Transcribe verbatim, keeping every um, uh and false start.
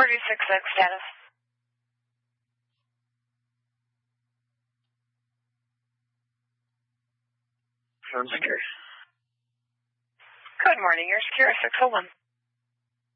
Purdue six six status. I'm secure. Good morning, you're secure six oh one.